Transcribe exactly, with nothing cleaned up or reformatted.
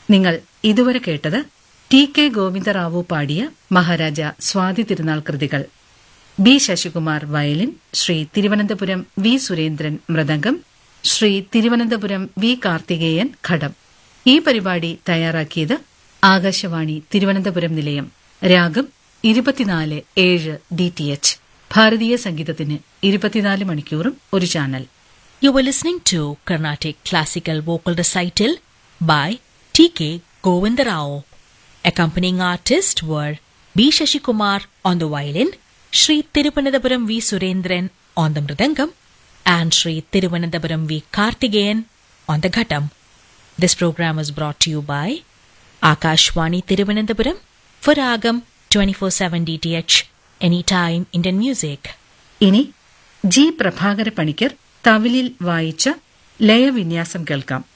നിങ്ങൾ ഇതുവരെ കേട്ടത് ടി കെ ഗോവിന്ദറാവു പാടിയ മഹാരാജ സ്വാതി തിരുനാൾ കൃതികൾ. B Sasikumar violin, Shri Thiruvananthapuram V Surendran mridangam, Shri Thiruvananthapuram V Karthikeyan ഘടം. ഈ പരിപാടി തയ്യാറാക്കിയത് ആകാശവാണി തിരുവനന്തപുരം നിലയം. രാഗം ഇരുപത്തിനാല് ഏഴ് ഡി ടി എച്ച്. ഭാരതീയ സംഗീതത്തിന് ഇരുപത്തിനാല് മണിക്കൂറും ഒരു channel. You were listening to Carnatic Classical Vocal Recital by T K Govindarao. Accompanying artists were B. Shashikumar on the violin, Shri Tiruvananthapuram V. Surendran on the mridangam, and Shri Tiruvananthapuram V. Karthigeyan on the ghatam. This program was brought to you by Akashwani Tiruvananthapuram for Ragam twenty-four seven D T H, Anytime Indian Music. ഇനി G Prabhakara Panicker തവിലിൽ വായിച്ച ലയവിന്യാസം കേൾക്കാം.